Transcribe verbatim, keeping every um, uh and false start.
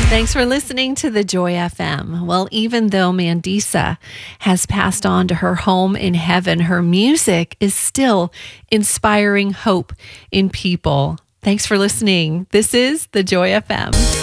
Thanks for listening to the Joy F M. Well, even though Mandisa has passed on to her home in heaven, her music is still inspiring hope in people. Thanks for listening. This is the Joy F M.